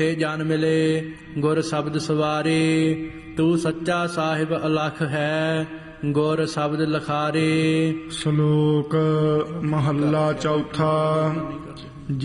ਜਨ ਮਿਲੇ ਗੁਰ ਸ਼ਬਦ ਸਵਾਰੇ। ਤੂੰ ਸੱਚਾ ਸਾਹਿਬ ਅਲਖ ਹੈ ਗੁਰ ਸ਼ਬਦ ਲਖਾਰੇ। ਸ਼ਲੋਕ ਮਹੱਲਾ ਚੌਥਾ।